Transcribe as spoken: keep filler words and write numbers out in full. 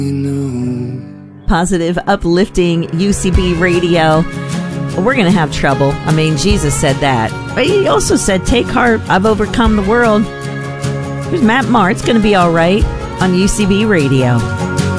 Positive, uplifting U C B radio. We're going to have trouble. I mean, Jesus said that. But he also said, take heart, I've overcome the world. Here's Matt Maher. It's going to be all right on U C B radio.